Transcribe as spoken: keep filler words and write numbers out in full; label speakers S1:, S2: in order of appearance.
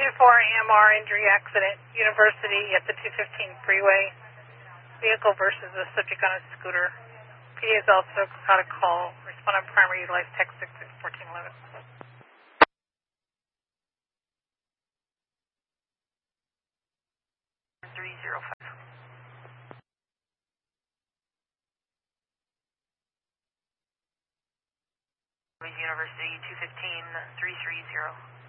S1: Agent four, A M R, injury accident, University at the two fifteen freeway. Vehicle versus a subject on a scooter. P D has also got a call. Respond on primary, utilize text six six fourteen eleven.
S2: three zero five. University two fifteen three three zero.